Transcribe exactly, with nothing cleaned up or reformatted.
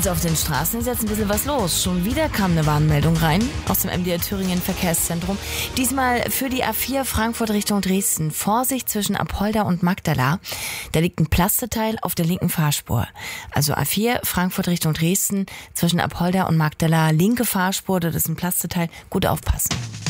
Also auf den Straßen ist jetzt ein bisschen was los. Schon wieder kam eine Warnmeldung rein aus dem M D R Thüringen Verkehrszentrum. Diesmal für die A vier Frankfurt Richtung Dresden. Vorsicht zwischen Apolda und Magdala. Da liegt ein Plasteteil auf der linken Fahrspur. Also A vier Frankfurt Richtung Dresden zwischen Apolda und Magdala. Linke Fahrspur, das ist ein Plasteteil. Gut aufpassen.